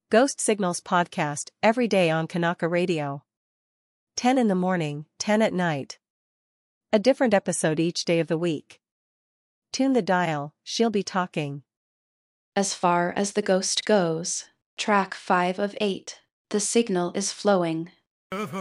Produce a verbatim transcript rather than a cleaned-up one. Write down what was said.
Ghost Signals podcast every day on Kanaka Radio. ten in the morning, ten at night. A different episode each day of the week. Tune the dial, she'll be talking. As far as the ghost goes, track five of eight, the signal is flowing.